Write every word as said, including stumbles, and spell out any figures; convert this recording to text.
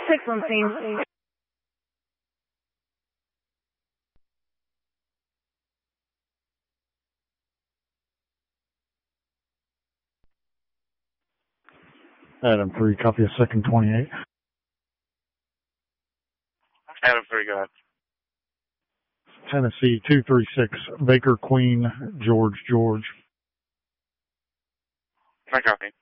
Six on scene. Adam three, copy a second twenty-eight. Adam three, go ahead. Tennessee two three six, Baker Queen, George George. I copy.